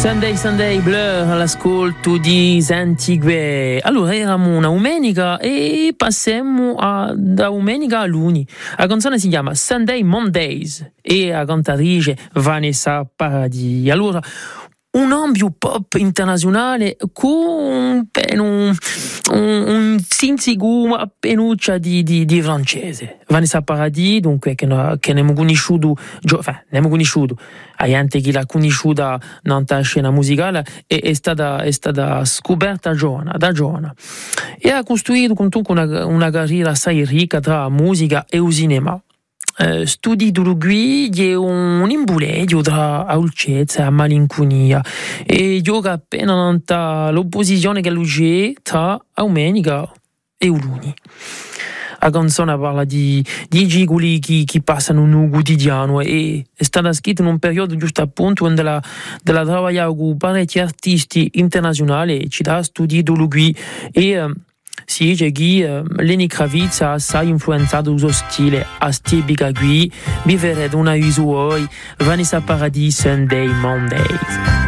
Sunday Blur all'ascolto di Zantigue. Allora eravamo una domenica e passiamo da domenica a lunedì. La canzone si chiama Sunday Mondays e la cantatrice Vanessa Paradis. Allora un ambio pop internazionale con un sinzigu appenuccia di francese. Vanessa Paradis, dunque, che ne abbiamo conosciuto, a gente che l'ha conosciuta nella scena musicale, è stata scoperta da giovane. E ha costruito una carriera assai ricca tra musica e il cinema. Studi d'Uruguay è un imbuleggio tra dolcezza e malinconia e gioca appena l'opposizione che c'è tra domenica e lunedì. La canzone parla di gigoli che passano nel quotidiano e è stata scritta in un periodo giusto appunto dove la lavorava con parecchi artisti internazionali e ci dà studi d'Uruguay e si dice che Lenny Kravitz ha assai influenzato il suo stile a tipica qui vivere una visuale Vanessa Paradis Sunday Mondays.